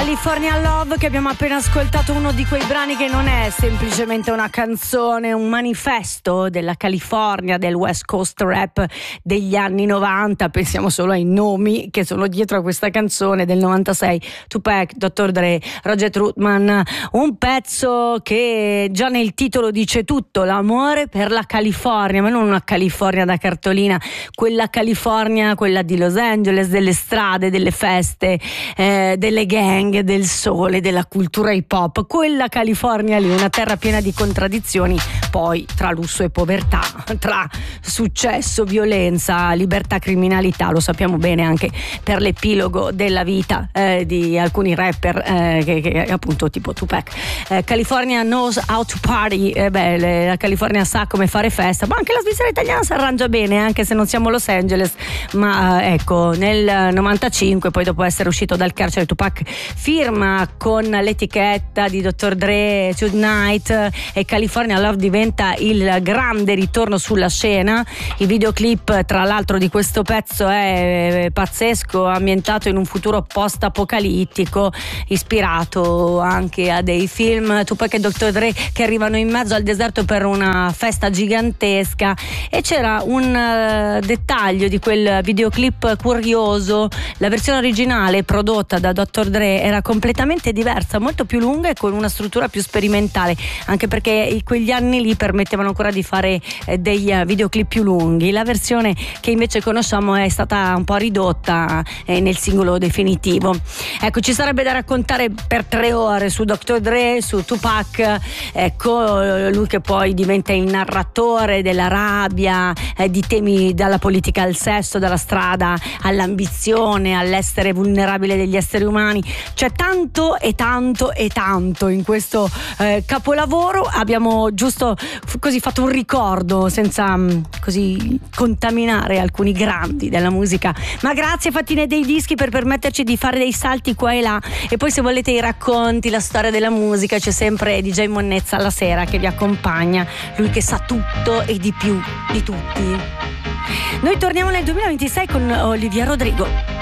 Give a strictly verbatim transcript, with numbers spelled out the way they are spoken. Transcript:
California Love, che abbiamo appena ascoltato, uno di quei brani che non è semplicemente una canzone, un manifesto della California, del West Coast rap degli anni novanta. Pensiamo solo ai nomi che sono dietro a questa canzone del novantasei: Tupac, dottor Dre, Roger Troutman. Un pezzo che già nel titolo dice tutto: l'amore per la California, ma non una California da cartolina, quella California, quella di Los Angeles, delle strade, delle feste, eh, delle gang, del sole, della cultura hip hop, quella California lì, una terra piena di contraddizioni, poi tra lusso e povertà, tra successo, violenza, libertà, criminalità. Lo sappiamo bene anche per l'epilogo della vita eh, di alcuni rapper eh, che, che appunto tipo Tupac. eh, California knows how to party. eh, beh, le, la California sa come fare festa, ma anche la Svizzera italiana si arrangia bene, anche se non siamo Los Angeles. Ma eh, ecco, nel novantacinque, poi dopo essere uscito dal carcere, Tupac firma con l'etichetta di dottor Dre Tonight e California Love diventa il grande ritorno sulla scena. Il videoclip, tra l'altro, di questo pezzo è pazzesco, ambientato in un futuro post-apocalittico, ispirato anche a dei film. Tupac e dottor Dre che arrivano in mezzo al deserto per una festa gigantesca, e c'era un uh, dettaglio di quel videoclip curioso: la versione originale prodotta da dottor Dre era completamente diversa, molto più lunga e con una struttura più sperimentale, anche perché quegli anni lì permettevano ancora di fare eh, dei uh, videoclip più lunghi. La versione che invece conosciamo è stata un po' ridotta eh, nel singolo definitivo. Ecco, ci sarebbe da raccontare per tre ore su dottor Dre, su Tupac. Ecco, lui che poi diventa il narratore della rabbia, eh, di temi dalla politica al sesso, dalla strada all'ambizione, all'essere vulnerabile degli esseri umani. C'è tanto e tanto e tanto in questo eh, capolavoro. Abbiamo giusto f- così fatto un ricordo senza mh, così contaminare alcuni grandi della musica. Ma grazie Fattine dei Dischi per permetterci di fare dei salti qua e là. E poi, se volete i racconti, la storia della musica, c'è sempre D J Monnezza alla sera che vi accompagna, lui che sa tutto e di più di tutti. Noi torniamo nel duemilaventisei con Olivia Rodrigo.